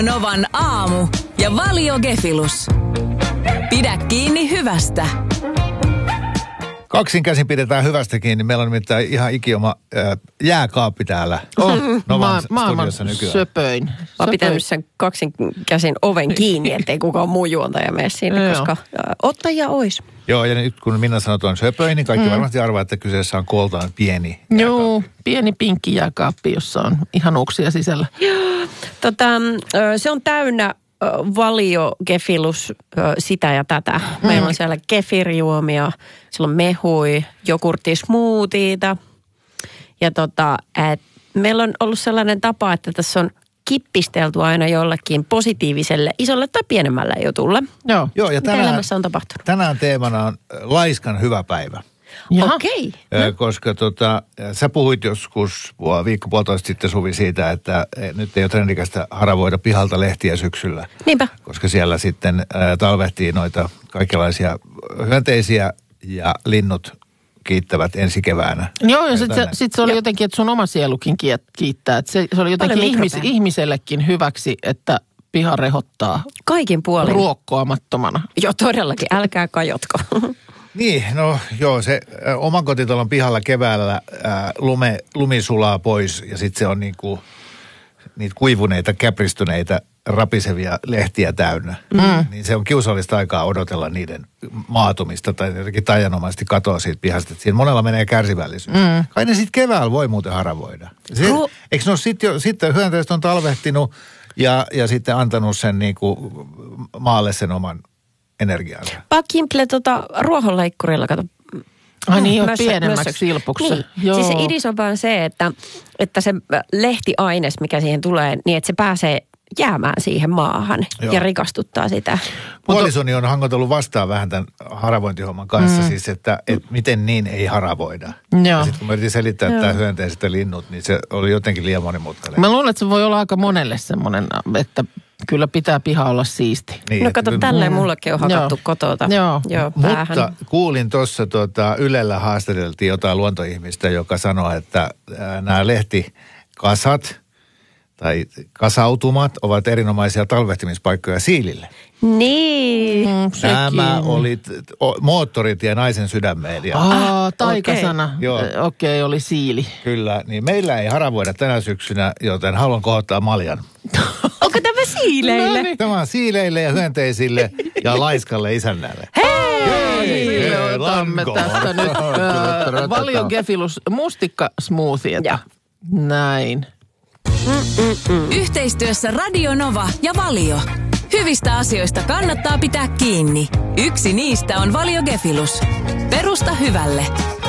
Novan aamu ja Valio Gefilus. Pidä kiinni hyvästä. Kaksin käsin pidetään hyvästä kiinni. Meillä on nimittäin ihan ikioma jääkaappi täällä Novan studiossa nykyään. Söpöin. Mä oon pitänyt sen kaksin käsin oven kiinni, ettei kukaan muu juontaja mene sinne, koska ottajia ois. Joo, ja nyt kun Minna sanoo tuon söpöin, niin kaikki varmasti arvaa, että kyseessä on kooltaan pieni jääkaappi. Joo, pieni pinkki jääkaappi, jossa on ihanuuksia sisällä. Joo, se on täynnä Valio Gefilus sitä ja tätä. Meillä on siellä kefirjuomia, siellä on mehui, jogurttismoothiita. Ja meillä on ollut sellainen tapa, että tässä on kippisteltu aina jollekin positiiviselle, isolle tai pienemmälle jutulle. Joo, ja mitä elämässä on tapahtunut? Tänään teemana on laiskan hyvä päivä. Okei. Koska sä puhuit joskus viikko-puolitoista sitten, Suvi, siitä, että nyt ei ole trendikästä haravoida pihalta lehtiä syksyllä. Niinpä. Koska siellä sitten talvehtii noita kaikenlaisia hyönteisiä ja linnut kiittävät ensi keväänä. Joo, ja sitten se oli jotenkin, että sun oma sielukin kiittää. Että se oli jotenkin ihmisellekin hyväksi, että piha rehottaa. Kaikin puolin. Ruokkoamattomana. Joo, todellakin. Älkää kajotko. Niin, no joo, se oman kotitalon pihalla keväällä lumi sulaa pois ja sitten se on niinku niitä kuivuneita, käpristyneitä, rapisevia lehtiä täynnä. Niin se on kiusallista aikaa odotella niiden maatumista tai jotenkin tajanomaisesti katoa siitä pihasta. Siinä monella menee kärsivällisyys. Kai ne sitten keväällä voi muuten haravoida. Eikö ne ole sitten hyönteiset on talvehtinut ja sitten antanut sen niinku maalle sen oman energiansa? Pakimple ruohonleikkurilla, kato. Niin, on pienemmäksi silpuksi. Niin. Siis se idis on vaan se, että se lehtiaines, mikä siihen tulee, niin että se pääsee jäämään siihen maahan ja rikastuttaa sitä. Puolisoni on hangotellut vastaan vähän tämän haravointihomman kanssa, siis että miten niin ei haravoida. Ja sitten kun mä yritin selittää, että tämä hyönteiset ja linnut, niin se oli jotenkin liian monimutkainen. Mä luulen, että se voi olla aika monelle semmoinen, että kyllä pitää piha olla siisti. Niin, no kato, tälleen mullekin on hakattu kotota. Joo, päähän. Mutta kuulin tuossa Ylellä haastateltiin jotain luontoihmistä, joka sanoi, että nämä lehtikasat tai kasautumat ovat erinomaisia talvehtimispaikkoja siilille. Niin. Nämä oli moottorit ja naisen sydämeen. Taikasana. Okei, oli siili. Kyllä, niin meillä ei haravoida tänä syksynä, joten haluan kohottaa maljan. Onko tämä siileille? No niin. Tämä on siileille ja hyönteisille ja laiskalle isännälle. Hei! Otamme tästä nyt Valio Gefilus mustikkasmoothieta. Näin. Yhteistyössä Radio Nova ja Valio. Hyvistä asioista kannattaa pitää kiinni. Yksi niistä on Valio Gefilus. Perusta hyvälle.